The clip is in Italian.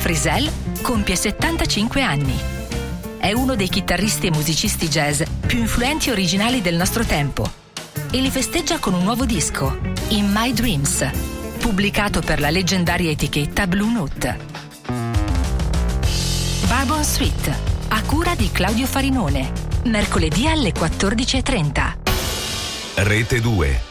Frisell compie 75 anni. È uno dei chitarristi e musicisti jazz più influenti e originali del nostro tempo e li festeggia con un nuovo disco, In My Dreams, pubblicato per la leggendaria etichetta Blue Note. Bourbon Street, a cura di Claudio Farinone, mercoledì alle 14:30. Rete 2.